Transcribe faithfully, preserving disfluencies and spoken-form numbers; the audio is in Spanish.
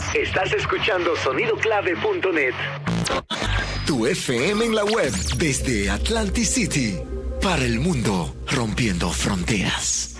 Estás escuchando sonido clave punto net. Tu F M en la web desde Atlantic City. Para el mundo, rompiendo fronteras.